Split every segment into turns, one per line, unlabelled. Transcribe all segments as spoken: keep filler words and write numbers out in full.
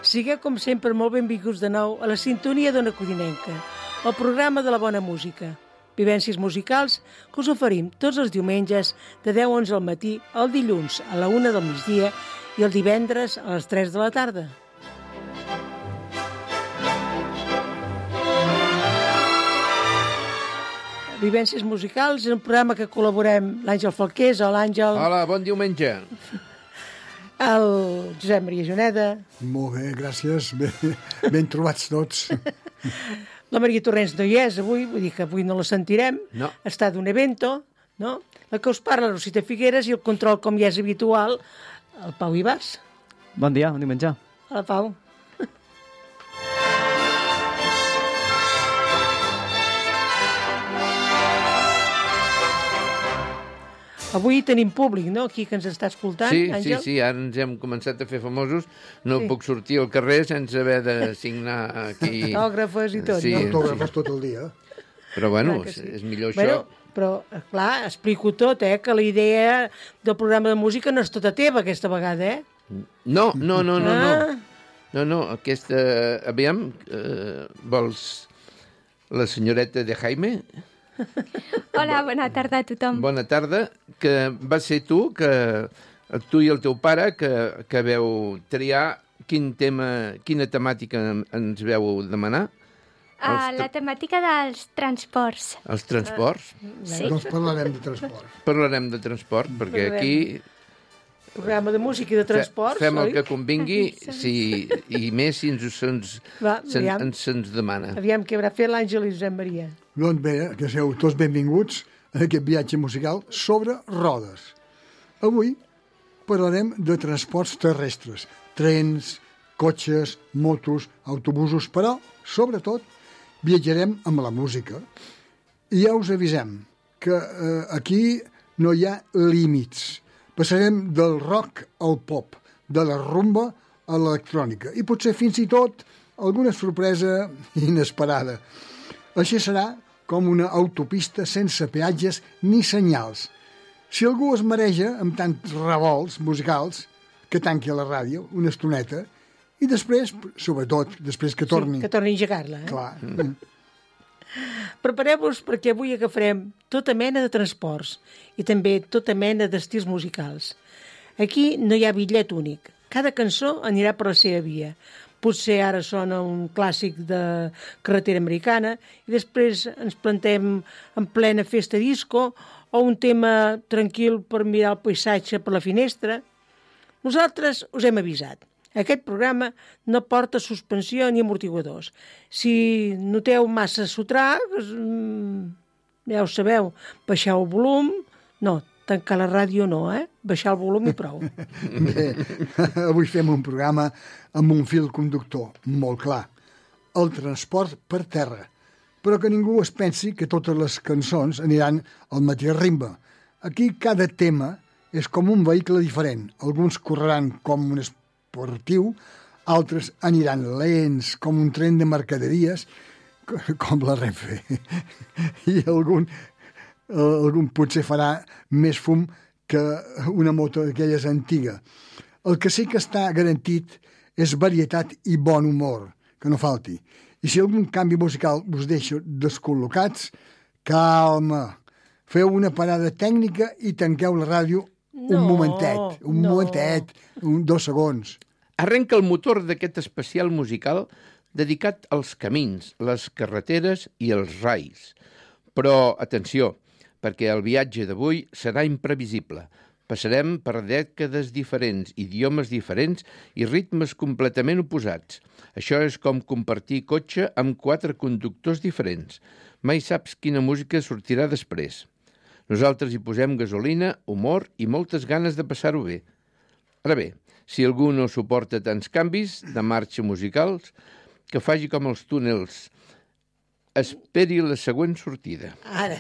Sigueu, com sempre, molt benvinguts de nou a la sintonia d'Ona Codinenca, el programa de la bona música. Vivències musicals que us oferim tots els diumenges de deu a onze al matí, el dilluns a la una del migdia i el divendres a les tres de la tarda. Vivències musicals és un programa que col·laborem l'Àngel Falqués, o l'Àngel...
Hola, bon diumenge.
El Josep Maria Juneda.
Molt bé, gràcies. Ben, ben trobats tots.
La Maria Torrents no hi és avui, vull dir que avui no la sentirem.
No.
Està d'un evento, no? La que us parla, la Rosita Figueres, i el control, com ja és habitual, el Pau Ibars.
Bon dia, bon diumenge.
Hola, Pau. Avui tenim públic, no?, aquí que ens està escoltant,
sí,
Àngel?
Sí, sí, ara ens hem començat a fer famosos. No
Sí.
puc sortir al carrer sense haver de signar aquí...
Autògrafes i tot,
sí,
no?
Autògrafes tot el dia.
Però bueno,
Clar que
és,
sí.
és millor
Bueno,
això.
però, clar, explico tot, eh, que la idea del programa de música no és tota teva aquesta vegada, eh?
No, no, no, no, no.
Ah.
No, no, aquesta... Aviam, eh, vols la senyoreta de Jaime?
Hola, bona tarda a tothom.
Bona tarda, que va ser tu, que tu i el teu pare, que, que veu triar quin tema, quina temàtica ens veu demanar?
Uh,
Els
la temàtica dels transports.
Els transports.
Sí.
Doncs parlarem de transport.
Parlarem de transport, perquè
Parlarem.
aquí
Programa de música i de
fe,
transports,
fem el
oi?
que convingui, si, i més si ens, se'ns,
Va,
se'ns,
aviam.
ens, se'ns demana.
Aviam què haurà fet l'Àngel i Josep Maria.
Doncs bé, que sigueu tots benvinguts a aquest viatge musical sobre rodes. Avui parlarem de transports terrestres, trens, cotxes, motos, autobusos, però, sobretot, viatjarem amb la música. I ja us avisem que eh, aquí no hi ha límits. Passarem del rock al pop, de la rumba a l'electrònica i potser fins i tot alguna sorpresa inesperada. Així serà com una autopista sense peatges ni senyals. Si algú es mareja amb tants revolts musicals, que tanqui a la ràdio una estoneta i després, sobretot, després que torni...
Sí, que torni a engegar-la, eh?
Clar.
Prepareu-vos perquè avui agafarem tota mena de transports i també tota mena d'estils musicals. Aquí no hi ha bitllet únic. Cada cançó anirà per la seva via. Potser ara sona un clàssic de carretera americana i després ens plantem en plena festa disco o un tema tranquil per mirar el paisatge per la finestra. Nosaltres us hem avisat. Aquest programa no porta suspensió ni amortiguadors. Si noteu massa sotracs, ja ho sabeu, baixeu el volum. No, tancar la ràdio no, eh? Baixar el volum i prou.
Bé, avui fem un programa amb un fil conductor molt clar. El transport per terra. Però que ningú es pensi que totes les cançons aniran al mateix ritme. Aquí cada tema és com un vehicle diferent. Alguns correran com un esportiu, altres aniran lents com un tren de mercaderies, com la Renfe. I algun, algun potser farà més fum que una moto d'aquelles antiga. El que sí que està garantit és varietat i bon humor, que no falti. I si algun canvi musical us deixa descol·locats, calma. Feu una parada tècnica i tanqueu la ràdio un
No,
momentet, un
no.
momentet, un, dos segons.
Arrenca el motor d'aquest especial musical dedicat als camins, les carreteres i els rais. Però, atenció, perquè el viatge d'avui serà imprevisible. Passarem per dècades diferents, idiomes diferents i ritmes completament oposats. Això és com compartir cotxe amb quatre conductors diferents. Mai saps quina música sortirà després. Nosaltres hi posem gasolina, humor i moltes ganes de passar-ho bé. Ara bé, si algú no suporta tants canvis de marxa musicals, que faci com els túnels. Esperi la següent sortida.
Ara.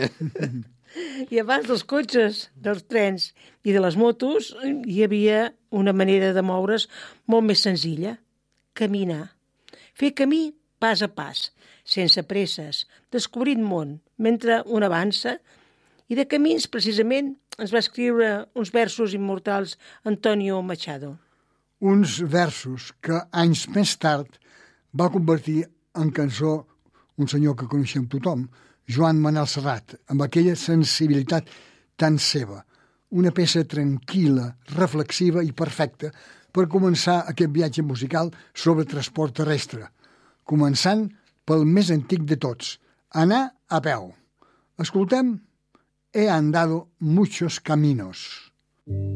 I abans dels cotxes, dels trens i de les motos, hi havia una manera de moure's molt més senzilla. Caminar. Fer camí pas a pas, sense presses, descobrint món, mentre un avança. I de camins, precisament, ens va escriure uns versos immortals Antonio Machado.
uns versos que anys més tard va convertir en cançó un senyor que coneixem tothom, Joan Manel Serrat, amb aquella sensibilitat tan seva. Una peça tranquil·la, reflexiva i perfecta per començar aquest viatge musical sobre transport terrestre, començant pel més antic de tots, anar a peu. Escoltem He andado muchos caminos.